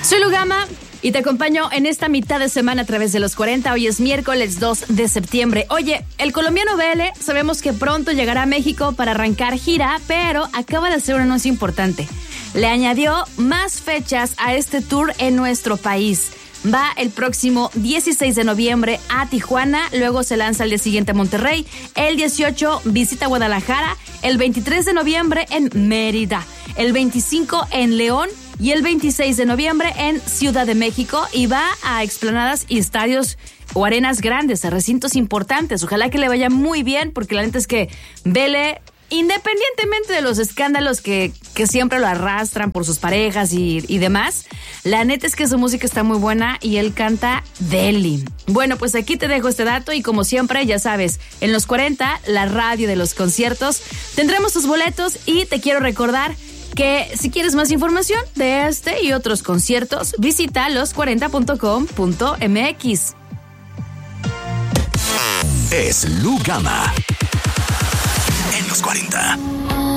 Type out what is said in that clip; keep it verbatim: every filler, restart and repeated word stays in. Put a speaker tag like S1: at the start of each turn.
S1: Soy Lugama y te acompaño en esta mitad de semana a través de los cuarenta. Hoy es miércoles dos de septiembre. Oye, el colombiano Vele, sabemos que pronto llegará a México para arrancar gira, pero acaba de hacer un anuncio importante. Le añadió más fechas a este tour en nuestro país. Va el próximo dieciséis de noviembre a Tijuana, luego se lanza el día siguiente a Monterrey, el dieciocho visita Guadalajara, el veintitrés de noviembre en Mérida, el veinticinco en León y el veintiséis de noviembre en Ciudad de México, y va a explanadas y estadios o arenas grandes, a recintos importantes. Ojalá que le vaya muy bien, porque la neta es que Vele, independientemente de los escándalos que, que siempre lo arrastran por sus parejas y, y demás, la neta es que su música está muy buena y él canta deli. Bueno, pues aquí te dejo este dato y como siempre, ya sabes, en los cuarenta, la radio de los conciertos, tendremos tus boletos y te quiero recordar que si quieres más información de este y otros conciertos, visita los cuarenta punto com punto m x.
S2: Es Lugama en los cuarenta.